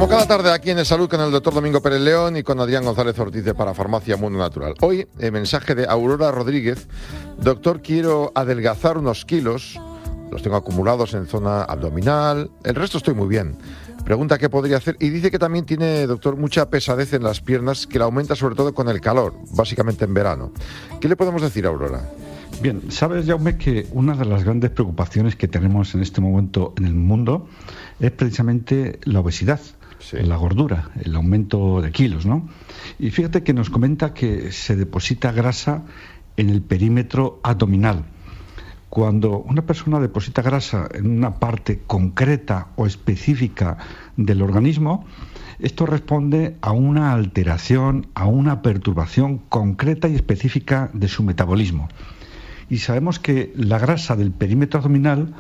Como cada tarde aquí en El Salud con el doctor Domingo Pérez León y con Adrián González Ortiz de Parafarmacia Mundo Natural. Hoy, el mensaje de Aurora Rodríguez. Doctor, quiero adelgazar unos kilos, los tengo acumulados en zona abdominal, el resto estoy muy bien. Pregunta qué podría hacer y dice que también tiene, doctor, mucha pesadez en las piernas que la aumenta sobre todo con el calor, básicamente en verano. ¿Qué le podemos decir a Aurora? Bien, sabes, Jaume, que una de las grandes preocupaciones que tenemos en este momento en el mundo es precisamente la obesidad. Sí. La gordura, el aumento de kilos, ¿no? Y fíjate que nos comenta que se deposita grasa en el perímetro abdominal. Cuando una persona deposita grasa en una parte concreta o específica del organismo, esto responde a una alteración, a una perturbación concreta y específica de su metabolismo. Y sabemos que la grasa del perímetro abdominal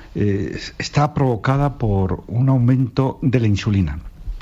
está provocada por un aumento de la insulina.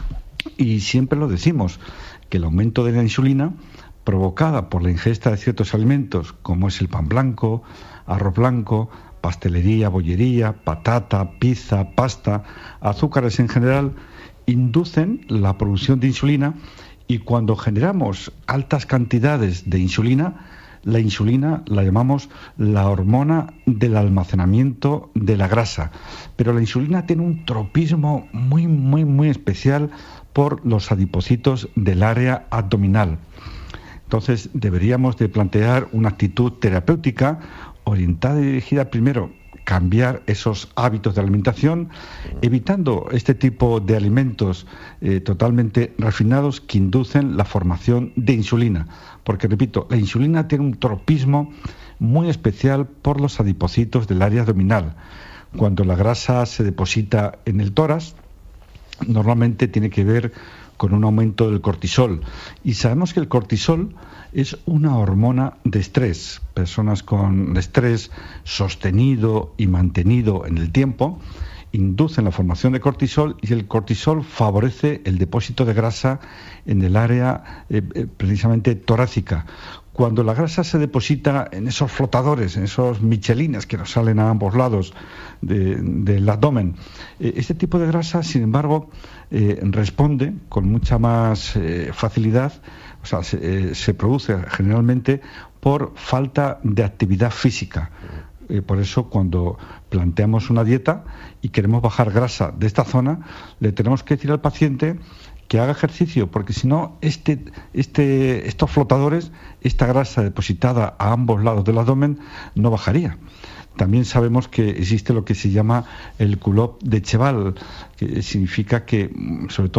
Y siempre lo decimos, que el aumento de la insulina provocada por la ingesta de ciertos alimentos, como es el pan blanco, arroz blanco, pastelería, bollería, patata, pizza, pasta, azúcares en general, inducen la producción de insulina, y cuando generamos altas cantidades de insulina, la insulina la llamamos la hormona del almacenamiento de la grasa. Pero la insulina tiene un tropismo muy especial por los adipocitos del área abdominal. Entonces deberíamos de plantear una actitud terapéutica orientada y dirigida primero a cambiar esos hábitos de alimentación, evitando este tipo de alimentos totalmente refinados que inducen la formación de insulina. Porque, repito, la insulina tiene un tropismo muy especial por los adipocitos del área abdominal. Cuando la grasa se deposita en el tórax, normalmente tiene que ver con un aumento del cortisol. Y sabemos que el cortisol es una hormona de estrés. Personas con estrés sostenido y mantenido en el tiempo inducen la formación de cortisol, y el cortisol favorece el depósito de grasa en el área precisamente torácica. Cuando la grasa se deposita en esos flotadores, en esos michelines que nos salen a ambos lados del abdomen, este tipo de grasa, sin embargo, responde con mucha más facilidad, o sea, se produce generalmente por falta de actividad física. Por eso, cuando planteamos una dieta y queremos bajar grasa de esta zona, le tenemos que decir al paciente que haga ejercicio, porque si no, estos flotadores, esta grasa depositada a ambos lados del abdomen, no bajaría. También sabemos que existe lo que se llama el culotte de cheval, que significa que, sobre todo,